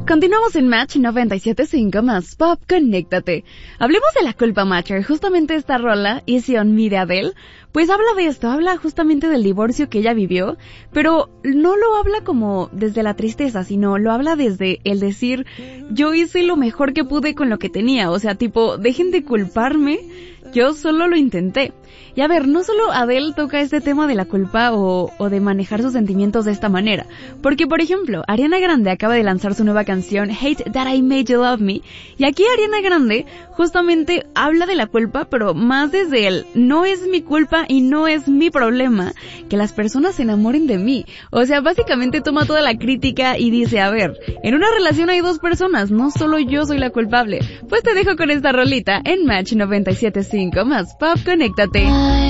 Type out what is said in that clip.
Continuamos en Match 97.5 más Pop, conéctate. Hablemos de la culpa, Matcher. Justamente esta rola, Easy on Me de Adele, pues habla de esto, habla justamente del divorcio que ella vivió, pero no lo habla como desde la tristeza, sino lo habla desde el decir, yo hice lo mejor que pude con lo que tenía, o sea, tipo, dejen de culparme, yo solo lo intenté. Y a ver, no solo Adele toca este tema de la culpa o de manejar sus sentimientos de esta manera, porque por ejemplo, Ariana Grande acaba de lanzar su nueva canción Hate That I Made You Love Me, y aquí Ariana Grande justamente habla de la culpa, pero más desde el no es mi culpa y no es mi problema que las personas se enamoren de mí. O sea, básicamente toma toda la crítica y dice, a ver, en una relación hay dos personas, no solo yo soy la culpable. Pues te dejo con esta rolita en Match 97.5 más Pop, conéctate.